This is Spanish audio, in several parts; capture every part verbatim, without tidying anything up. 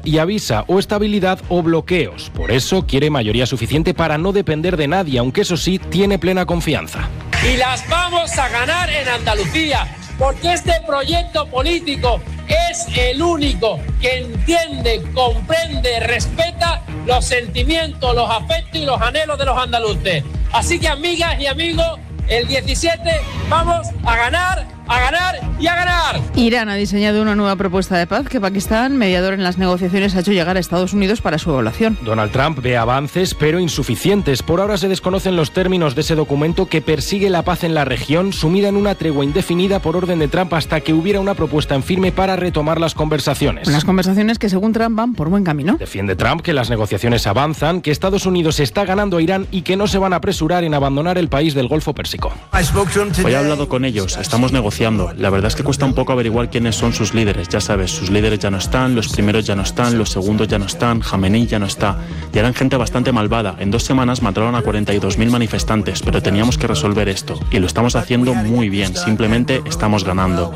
y avisa o estabilidad o bloqueos. Por eso quiere mayoría suficiente para no depender de nadie, aunque eso sí, tiene plena confianza. Y las vamos a ganar en Andalucía, porque este proyecto político es el único que entiende, comprende, respeta los sentimientos, los afectos y los anhelos de los andaluces. Así que, amigas y amigos, el diecisiete vamos a ganar, a ganar y a ganar. Irán ha diseñado una nueva propuesta de paz que Pakistán, mediador en las negociaciones, ha hecho llegar a Estados Unidos para su evaluación. Donald Trump ve avances, pero insuficientes. Por ahora se desconocen los términos de ese documento que persigue la paz en la región, sumida en una tregua indefinida por orden de Trump hasta que hubiera una propuesta en firme para retomar las conversaciones. Unas conversaciones que, según Trump, van por buen camino. Defiende Trump que las negociaciones avanzan, que Estados Unidos está ganando a Irán y que no se van a apresurar en abandonar el país del Golfo Pérsico. Hoy he hablado con ellos, estamos negociando. La verdad es que cuesta un poco averiguar quiénes son sus líderes. Ya sabes, sus líderes ya no están, los primeros ya no están, los segundos ya no están, Jamenei ya no está. Y eran gente bastante malvada. En dos semanas mataron a cuarenta y dos mil manifestantes, pero teníamos que resolver esto. Y lo estamos haciendo muy bien, simplemente estamos ganando.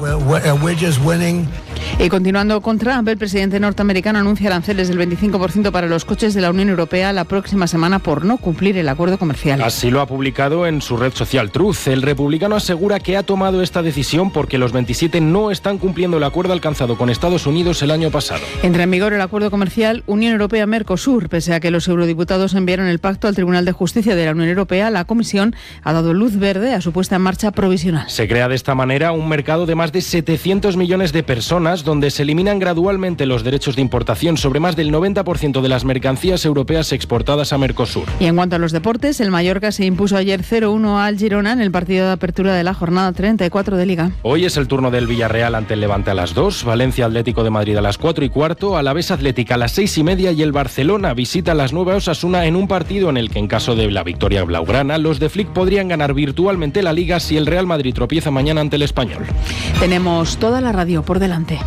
Y continuando con Trump, el presidente norteamericano anuncia aranceles del veinticinco por ciento para los coches de la Unión Europea la próxima semana por no cumplir el acuerdo comercial. Así lo ha publicado en su red social Truth. El republicano asegura que ha tomado esta decisión porque los veintisiete no están cumpliendo el acuerdo alcanzado con Estados Unidos el año pasado. Entra en vigor el acuerdo comercial Unión Europea-Mercosur. Pese a que los eurodiputados enviaron el pacto al Tribunal de Justicia de la Unión Europea, la Comisión ha dado luz verde a su puesta en marcha provisional. Se crea de esta manera un mercado de más de setecientos millones de personas donde se eliminan gradualmente los derechos de importación sobre más del noventa por ciento de las mercancías europeas exportadas a Mercosur. Y en cuanto a los deportes, el Mallorca se impuso ayer cero uno al Girona en el partido de apertura de la jornada treinta y cuatro de Liga. Hoy es el turno del Villarreal ante el Levante a las dos, Valencia Atlético de Madrid a las cuatro y cuarto, Alavés Atlética a las seis y media y el Barcelona visita las nueve Osasuna en un partido en el que, en caso de la victoria blaugrana, los de Flick podrían ganar virtualmente la Liga si el Real Madrid tropieza mañana ante el Español. Tenemos toda la radio por delante.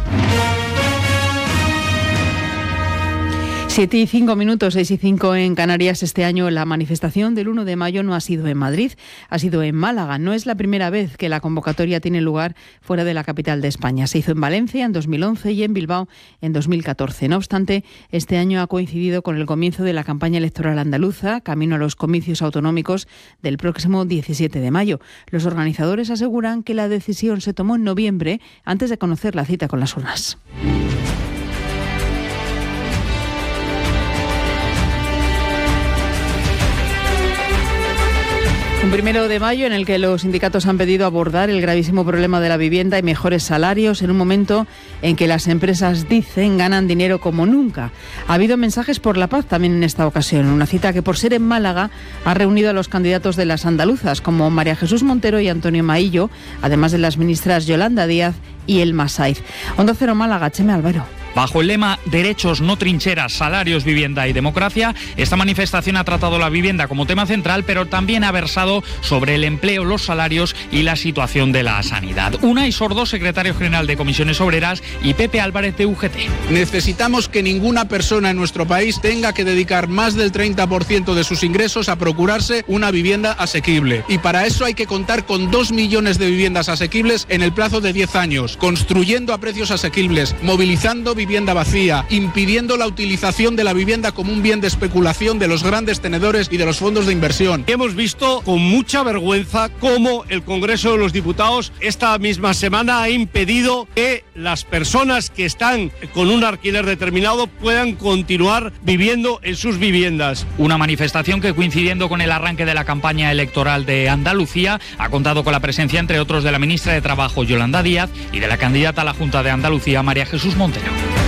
Siete y cinco minutos, seis y cinco en Canarias. Este año la manifestación del uno de mayo no ha sido en Madrid, ha sido en Málaga. No es la primera vez que la convocatoria tiene lugar fuera de la capital de España. Se hizo en Valencia en dos mil once y en Bilbao en dos mil catorce. No obstante, este año ha coincidido con el comienzo de la campaña electoral andaluza, camino a los comicios autonómicos del próximo diecisiete de mayo. Los organizadores aseguran que la decisión se tomó en noviembre, antes de conocer la cita con las urnas. Un primero de mayo en el que los sindicatos han pedido abordar el gravísimo problema de la vivienda y mejores salarios en un momento en que las empresas, dicen, ganan dinero como nunca. Ha habido mensajes por la paz también en esta ocasión, una cita que, por ser en Málaga, ha reunido a los candidatos de las andaluzas como María Jesús Montero y Antonio Maillo, además de las ministras Yolanda Díaz y Elma Saiz. Onda Cero Málaga, Cheme Albero. Bajo el lema Derechos, no trincheras, salarios, vivienda y democracia, esta manifestación ha tratado la vivienda como tema central, pero también ha versado sobre el empleo, los salarios y la situación de la sanidad. Unai Sordo, secretario general de Comisiones Obreras, y Pepe Álvarez, de U G T. Necesitamos que ninguna persona en nuestro país tenga que dedicar más del treinta por ciento de sus ingresos a procurarse una vivienda asequible. Y para eso hay que contar con dos millones de viviendas asequibles en el plazo de diez años, construyendo a precios asequibles, movilizando vivienda vacía, impidiendo la utilización de la vivienda como un bien de especulación de los grandes tenedores y de los fondos de inversión. Hemos visto con mucha vergüenza cómo el Congreso de los Diputados esta misma semana ha impedido que las personas que están con un alquiler determinado puedan continuar viviendo en sus viviendas. Una manifestación que, coincidiendo con el arranque de la campaña electoral de Andalucía, ha contado con la presencia, entre otros, de la ministra de Trabajo, Yolanda Díaz, y de la candidata a la Junta de Andalucía, María Jesús Montero.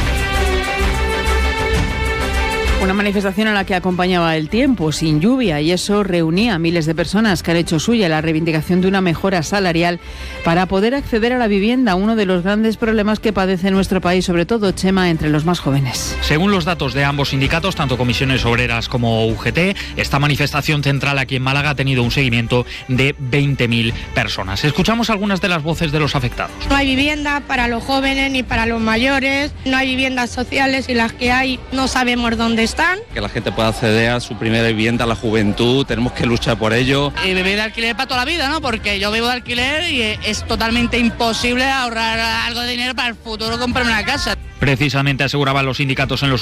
Una manifestación a la que acompañaba el tiempo, sin lluvia, y eso reunía a miles de personas que han hecho suya la reivindicación de una mejora salarial para poder acceder a la vivienda, uno de los grandes problemas que padece nuestro país, sobre todo, Chema, entre los más jóvenes. Según los datos de ambos sindicatos, tanto Comisiones Obreras como U G T, esta manifestación central aquí en Málaga ha tenido un seguimiento de veinte mil personas. Escuchamos algunas de las voces de los afectados. No hay vivienda para los jóvenes ni para los mayores, no hay viviendas sociales y las que hay no sabemos dónde están. Que la gente pueda acceder a su primera vivienda, la juventud, tenemos que luchar por ello. Y vivir de alquiler para toda la vida, ¿no? Porque yo vivo de alquiler y es totalmente imposible ahorrar algo de dinero para el futuro comprarme una casa. Precisamente aseguraban los sindicatos en los